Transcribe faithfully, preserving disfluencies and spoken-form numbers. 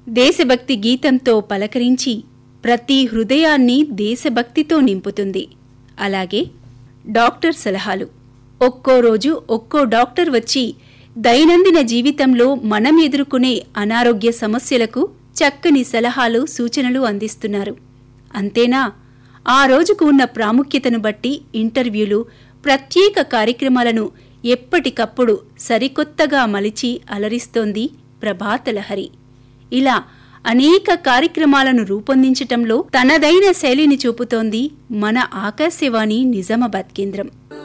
దేశభక్తి గీతంతో పలకరించి ప్రతి హృదయాన్ని దేశభక్తితో నింపుతుంది. అలాగే డాక్టర్ సలహాలు. ఒక్కో రోజు ఒక్కో డాక్టర్ వచ్చి దైనందిన జీవితంలో మనం ఎదుర్కొనే అనారోగ్య సమస్యలకు చక్కని సలహాలు, సూచనలు అందిస్తున్నారు. అంతేనా, ఆ రోజుకు ఉన్న ప్రాముఖ్యతను బట్టి ఇంటర్వ్యూలు, ప్రత్యేక కార్యక్రమాలను ఎప్పటికప్పుడు సరికొత్తగా మలిచి అలరిస్తోంది ప్రభాతలహరి. ఇలా అనేక కార్యక్రమాలను రూపొందించటంలో తనదైన శైలిని చూపుతోంది మన ఆకాశవాణి నిజామాబాద్ కేంద్రం.